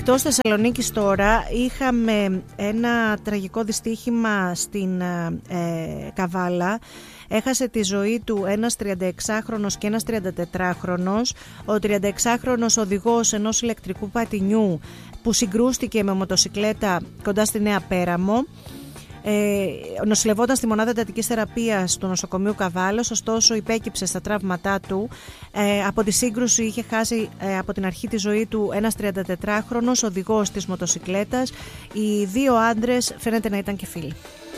Εκτός Θεσσαλονίκης τώρα, είχαμε ένα τραγικό δυστύχημα στην Καβάλα. Έχασε τη ζωή του ένας 36χρονος και ένας 34χρονος. Ο 36χρονος οδηγός ενός ηλεκτρικού πατινιού που συγκρούστηκε με μοτοσικλέτα κοντά στη Νέα Πέραμο. Νοσηλευόταν στη μονάδα εντατικής θεραπείας του νοσοκομείου Καβάλος, ωστόσο υπέκυψε στα τραύματά του. Από τη σύγκρουση είχε χάσει από την αρχή τη ζωή του ένας 34χρονος οδηγός της μοτοσικλέτας. Οι δύο άντρες φαίνεται να ήταν και φίλοι.